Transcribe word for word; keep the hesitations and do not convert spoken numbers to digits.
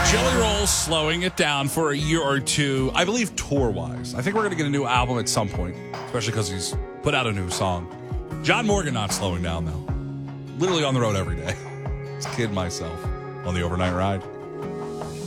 Jelly Roll's slowing it down for a year or two, I believe tour-wise. I think we're going to get a new album at some point, especially because he's put out a new song. John Morgan not slowing down, though. Literally on the road every day. Just kidding myself on the overnight ride.